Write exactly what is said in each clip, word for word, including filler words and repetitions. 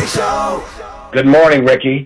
Morning Show. Good morning, Ricky.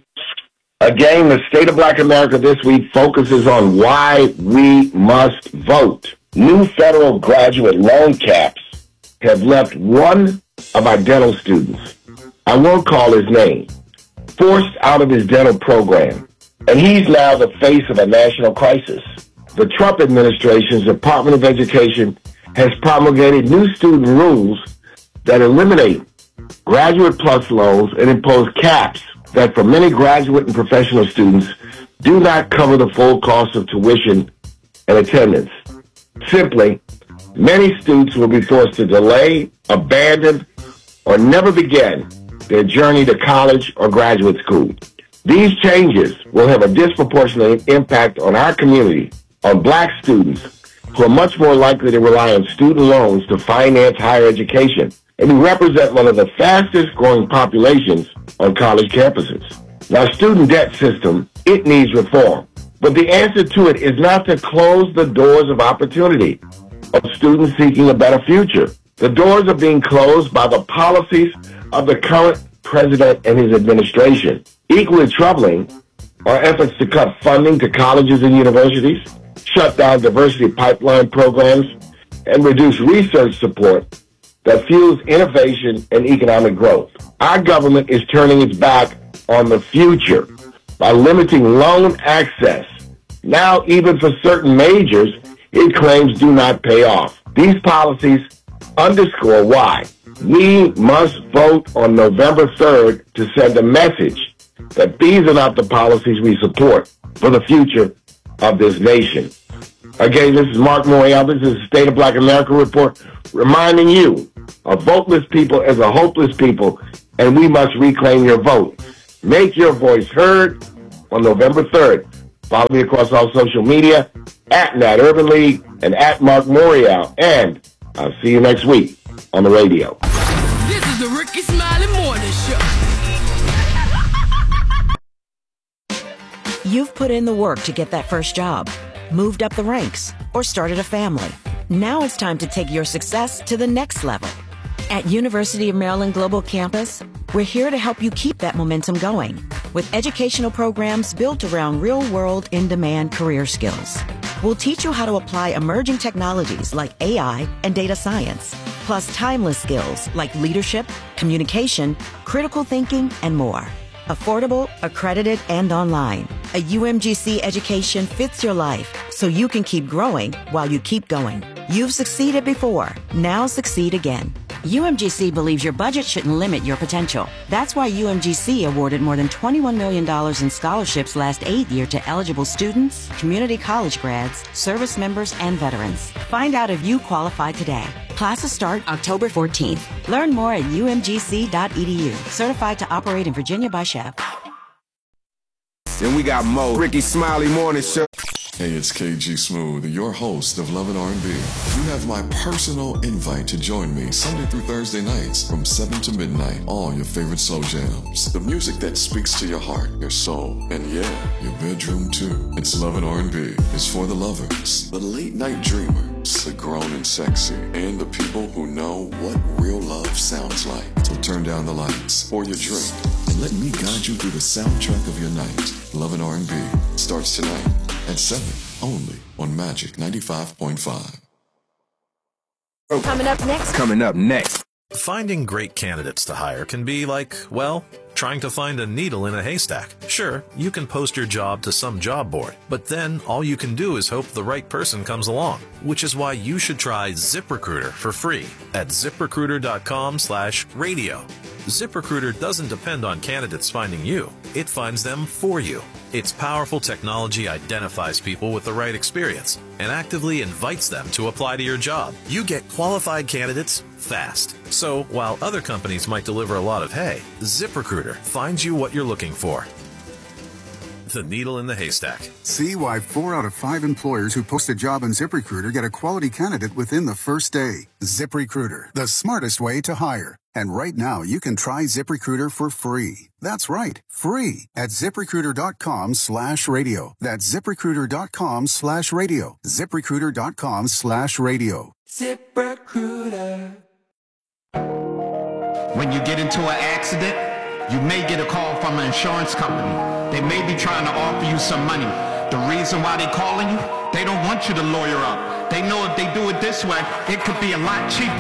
Again, the State of Black America this week focuses on why we must vote. New federal graduate loan caps have left one of our dental students, I won't call his name, forced out of his dental program. And he's now the face of a national crisis. The Trump administration's Department of Education has promulgated new student rules that eliminate Graduate Plus loans and impose caps that for many graduate and professional students do not cover the full cost of tuition and attendance. Simply, many students will be forced to delay, abandon, or never begin their journey to college or graduate school. These changes will have a disproportionate impact on our community, on black students who are much more likely to rely on student loans to finance higher education, and who represent one of the fastest growing populations on college campuses. Now, student debt system, it needs reform. But the answer to it is not to close the doors of opportunity of students seeking a better future. The doors are being closed by the policies of the current president and his administration. Equally troubling are efforts to cut funding to colleges and universities, shut down diversity pipeline programs, and reduce research support that fuels innovation and economic growth. Our government is turning its back on the future by limiting loan access. Now, even for certain majors, it claims do not pay off. These policies underscore why we must vote on November third to send a message that these are not the policies we support for the future of this nation. Again, this is Mark Morial. This is the State of Black America Report, reminding you, a voteless people is a hopeless people, and we must reclaim your vote. Make your voice heard on November third. Follow me across all social media, at Nat Urban League and at Mark Morial. And I'll see you next week on the radio. This is the Ricky Smiley Morning Show. You've put in the work to get that first job, moved up the ranks, or started a family. Now it's time to take your success to the next level. At University of Maryland Global Campus, we're here to help you keep that momentum going with educational programs built around real-world, in-demand career skills. We'll teach you how to apply emerging technologies like A I and data science, plus timeless skills like leadership, communication, critical thinking, and more. Affordable, accredited, and online. A U M G C education fits your life so you can keep growing while you keep going. You've succeeded before. Now succeed again. U M G C believes your budget shouldn't limit your potential. That's why U M G C awarded more than twenty-one million dollars in scholarships last aid year to eligible students, community college grads, service members, and veterans. Find out if you qualify today. Classes start October fourteenth. Learn more at U M G C dot E D U. Certified to operate in Virginia by Chef. Then we got Mo, Ricky Smiley Morning Show. Hey, it's K G Smooth, your host of Love and R and B. You have my personal invite to join me Sunday through Thursday nights from seven to midnight on your favorite slow jams. The music that speaks to your heart, your soul, and yeah, your bedroom too. It's Love and R and B. It's for the lovers, the late night dreamers, the grown and sexy, and the people who know what real love sounds like. So turn down the lights, pour your drink, and let me guide you through the soundtrack of your night. Love and R and B starts tonight at seven, only on Magic ninety-five point five. Coming up next. Coming up next. Finding great candidates to hire can be like, well, trying to find a needle in a haystack. Sure, you can post your job to some job board, but then all you can do is hope the right person comes along, which is why you should try ZipRecruiter for free at ZipRecruiter.com slash radio. ZipRecruiter doesn't depend on candidates finding you. It finds them for you. Its powerful technology identifies people with the right experience and actively invites them to apply to your job. You get qualified candidates fast. So while other companies might deliver a lot of hay, ZipRecruiter finds you what you're looking for. The needle in the haystack. See why four out of five employers who post a job on ZipRecruiter get a quality candidate within the first day. ZipRecruiter, the smartest way to hire. And right now, you can try ZipRecruiter for free. That's right, free at ZipRecruiter.com slash radio. That's ZipRecruiter.com slash radio. ZipRecruiter.com slash radio. ZipRecruiter. When you get into an accident, You may get a call from an insurance company. They may be trying to offer you some money. The reason why they're calling you, they don't want you to lawyer up. They know if they do it this way, it could be a lot cheaper.